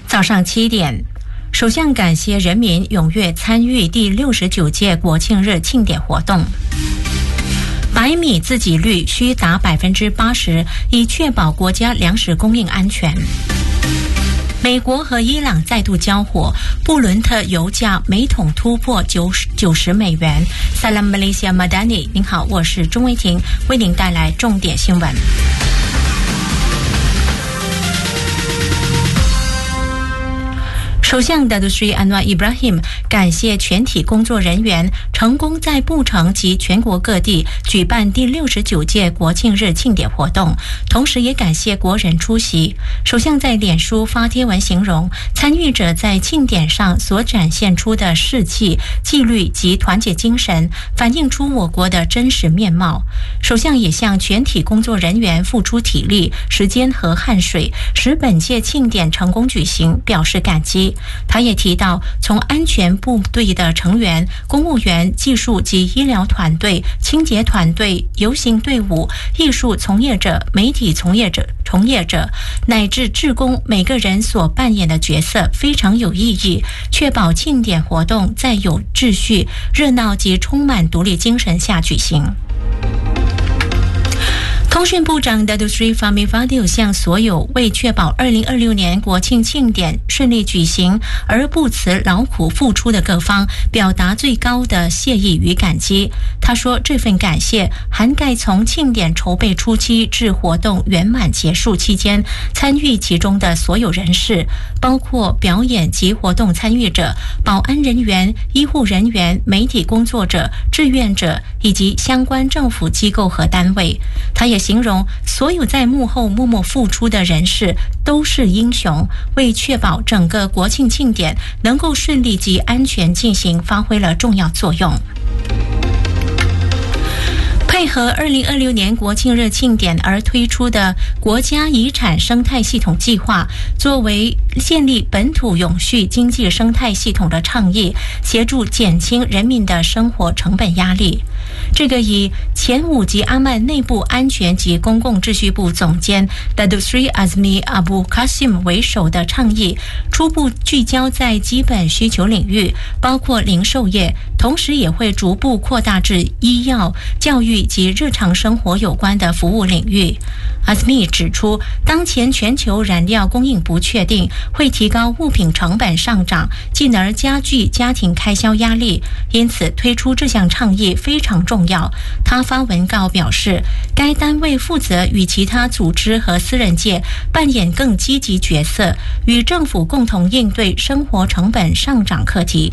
早上7点，首相感谢人民踊跃参与第69届国庆日庆典活动。白米自给率需达80%，以确保国家粮食供应安全。美国和伊朗再度交火，布伦特油价每桶突破90美元。Salam Malaysia Madani， 您好，我是钟维婷，为您带来重点新闻。首相 Datuk Seri Anwar Ibrahim 感谢全体工作人员成功在布城及全国各地举办第69届国庆日庆典活动，同时也感谢国人出席。首相在脸书发贴文形容参与者在庆典上所展现出的士气、纪律及团结精神，反映出我国的真实面貌。首相也向全体工作人员付出体力、时间和汗水，使本届庆典成功举行，表示感激。他也提到，从安全部队的成员、公务员、技术及医疗团队、清洁团队、游行队伍、艺术从业者、媒体从业者乃至志工，每个人所扮演的角色非常有意义，确保庆典活动在有秩序、热闹及充满独立精神下举行。通讯部长 Datuk Seri Fahmi Fadil 向所有为确保2026年国庆庆典顺利举行而不辞劳苦付出的各方表达最高的谢意与感激。他说，这份感谢涵盖从庆典筹备初期至活动圆满结束期间参与其中的所有人士，包括表演及活动参与者、保安人员、医护人员、媒体工作者、志愿者以及相关政府机构和单位。他也形容所有在幕后默默付出的人士都是英雄，为确保整个国庆庆典能够顺利及安全进行发挥了重要作用。配合2026年国庆日庆典而推出的国家遗产生态系统计划，作为建立本土永续经济生态系统的倡议，协助减轻人民的生活成本压力。这个以前5级阿曼内部安全及公共秩序部总监 Datuk Seri Azmi Abu Qasim 为首的倡议，初步聚焦在基本需求领域，包括零售业，同时也会逐步扩大至医药、教育及日常生活有关的服务领域。Azmi 指出，当前全球燃料供应不确定，会提高物品成本上涨，进而加剧家庭开销压力，因此推出这项倡议非常重要。他发文告表示，该单位负责与其他组织和私人界扮演更积极角色，与政府共同应对生活成本上涨课题。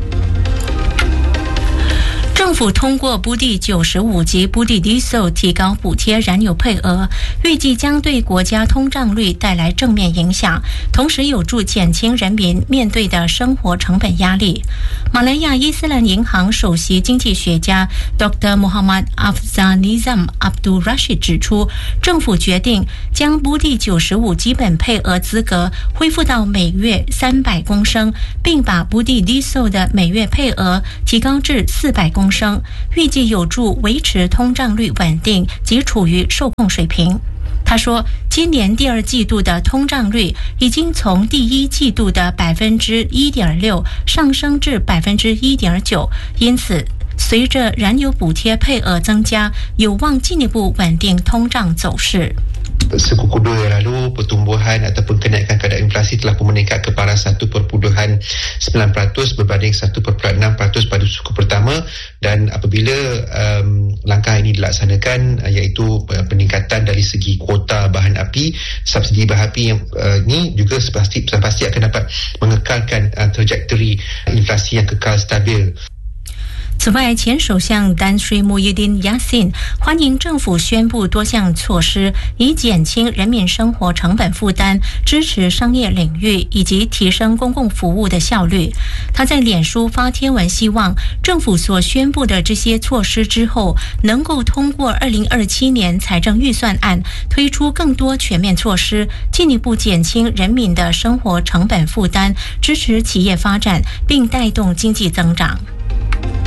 政府通过布地95及布地 Diesel 提高补贴燃油配额，预计将对国家通胀率带来正面影响，同时有助减轻人民面对的生活成本压力。马来亚伊斯兰银行首席经济学家 Dr. Muhammad Afzal Nizam Abdul Rashid 指出，政府决定将布地95基本配额资格恢复到每月300公升，并把布地 Diesel 的每月配额提高至400公升，预计有助维持通胀率稳定及处于受控水平。他说，今年第2季度的通胀率已经从第1季度的 1.6% 上升至 1.9%， 因此随着燃油补贴配额增加，有望进一步稳定通胀走势。 Sekukuh 2 yang lalu, pertumbuhan ataupun kenaikan kadar inflasi telah pun meningkat kepada 1.9% berbanding 1.6% pada suku pertama, dan apabila langkah ini dilaksanakan, iaitu peningkatan dari segi kuota bahan api, subsidi bahan api yang ini juga pasti akan dapat mengekalkan trajektori inflasi yang kekal stabil。 此外，前首相丹斯里穆伊丁亚辛欢迎政府宣布多项措施，以减轻人民生活成本负担，支持商业领域以及提升公共服务的效率。他在脸书发贴文，希望政府所宣布的这些措施之后，能够通过2027年财政预算案推出更多全面措施，进一步减轻人民的生活成本负担，支持企业发展，并带动经济增长。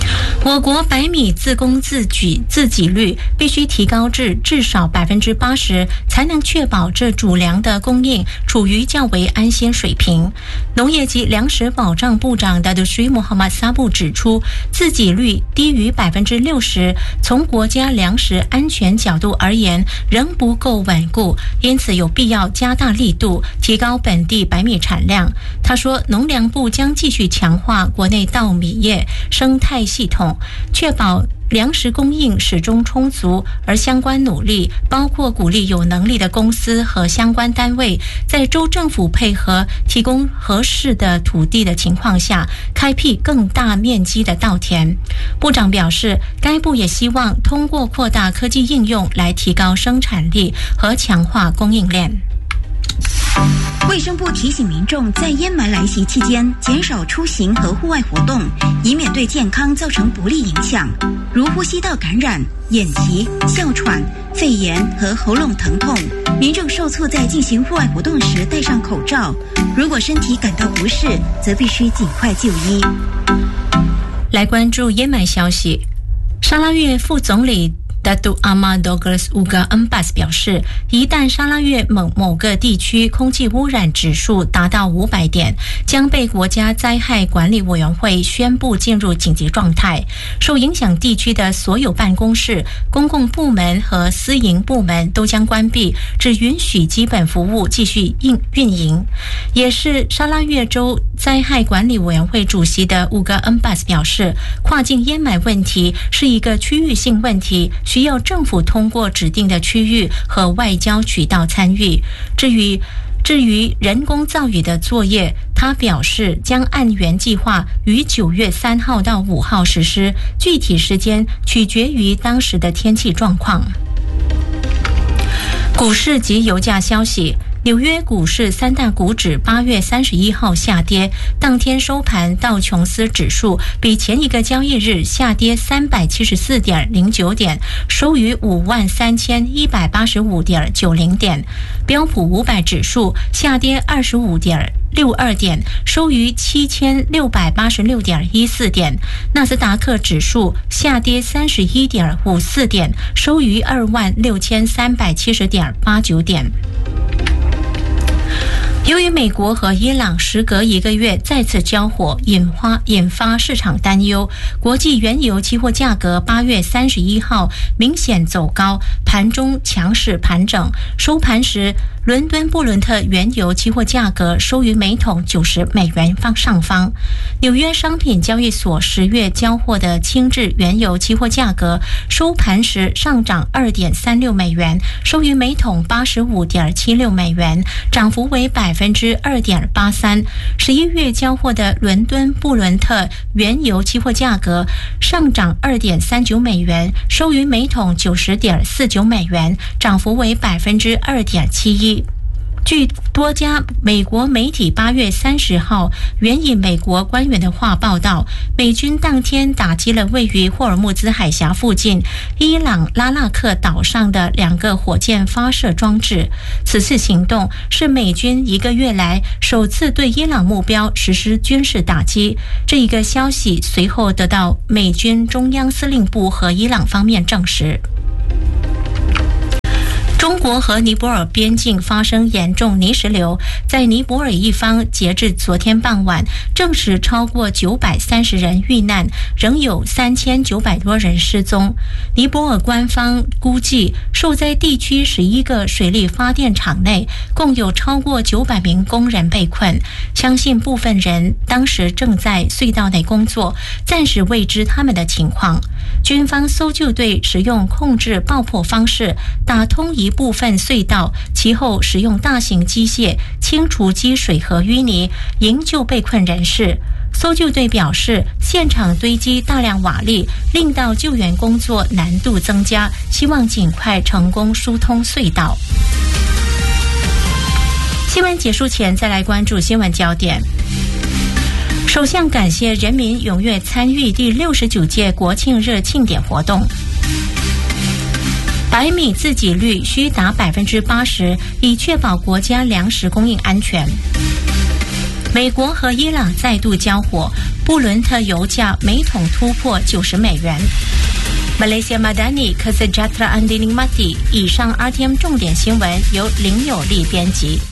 我国白米自供自给率必须提高至少80%，才能确保这主粮的供应处于较为安心水平。农业及粮食保障部长Datuk Muhammad Sabu 指出，自给率低于60%，从国家粮食安全角度而言仍不够稳固，因此有必要加大力度，提高本地白米产量。他说，农粮部将继续强化国内稻米业生态系统，确保粮食供应始终充足，而相关努力包括鼓励有能力的公司和相关单位在州政府配合提供合适的土地的情况下，开辟更大面积的稻田。部长表示，该部也希望通过扩大科技应用来提高生产力和强化供应链。 卫生部提醒民众在烟霾来袭期间减少出行和户外活动，以免对健康造成不利影响，如呼吸道感染、眼疾、哮喘、肺炎和喉咙疼痛。民众受促在进行户外活动时戴上口罩，如果身体感到不适，则必须尽快就医。 来关注烟霾消息，沙拉越副总理Datuk Ahmad Douglas Uga Embas 表示，一旦沙拉越某个地区空气污染指数达到500点，将被国家灾害管理委员会宣布进入紧急状态。受影响地区的所有办公室、公共部门和私营部门都将关闭，只允许基本服务继续运营。也是沙拉越州灾害管理委员会主席的Uga Embas 表示，跨境烟霾问题是一个区域性问题，需要政府通过指定的区域和外交渠道参与。至于人工造雨的作业，他表示将按原计划于9月3号到5号实施，具体时间取决于当时的天气状况。股市及油价消息，纽约股市三大股指8月31号下跌，当天收盘道琼斯指数比前一个交易日下跌374.09点，收于53185.90点。标普500指数下跌25.62点，收于7686.14点。纳斯达克指数下跌31.54点，收于26370.89点。由于美国和伊朗时隔1个月再次交火，引发市场担忧，国际原油期货价格8月31号明显走高，盘中强势盘整，收盘时伦敦布伦特原油期货价格收于每桶90美元上方。纽约商品交易所10月交货的轻质原油期货价格收盘时上涨2.36美元，收于每桶85.76美元，涨幅为2.83%。11月交货的伦敦布伦特原油期货价格上涨2.39美元，收于每桶90.49美元，涨幅为2.71%。据多家美国媒体8月30号援引美国官员的话报道，美军当天打击了位于霍尔木兹海峡附近伊朗拉纳克岛上的2个火箭发射装置。此次行动是美军1个月来首次对伊朗目标实施军事打击。这一个消息随后得到美军中央司令部和伊朗方面证实。中国和尼泊尔边境发生严重泥石流，在尼泊尔一方截至昨天傍晚证实超过930人遇难，仍有3900多人失踪。尼泊尔官方估计，受灾地区11个水力发电厂内共有超过900名工人被困，相信部分人当时正在隧道内工作，暂时未知他们的情况。军方搜救队使用控制爆破方式打通一部分隧道，其后使用大型机械清除积水和淤泥，营救被困人士。搜救队表示，现场堆积大量瓦砾，令到救援工作难度增加，希望尽快成功疏通隧道。新闻结束前，再来关注新闻焦点。首相感谢人民踊跃参与第69届国庆日庆典活动。白米自给率需达80%，以确保国家粮食供应安全。美国和伊朗再度交火， 布伦特油价每桶突破90美元。Malaysia Madani Kesejahteraan Dinikmati。以上 RTM 重点新闻由林有利编辑。